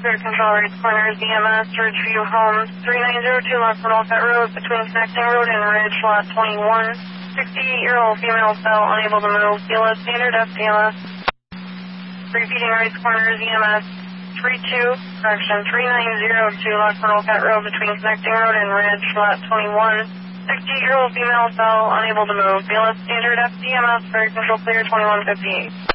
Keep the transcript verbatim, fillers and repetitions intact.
Spirit Control Race Corners, E M S, Ridgeview Homes, three nine zero two Los Rolfet Road, between Connecting Road and Ridge, lot twenty-one. sixty-eight-year-old female fell, unable to move. B L S standard F P L S. Repeating Race Corners, E M S, three two, correction, three nine zero two Los Rolfet Road, between Connecting Road and Ridge, lot twenty-one. sixty-eight-year-old female fell, unable to move. B L S standard F P M S, Spirit Control clear, twenty-one fifty-eight.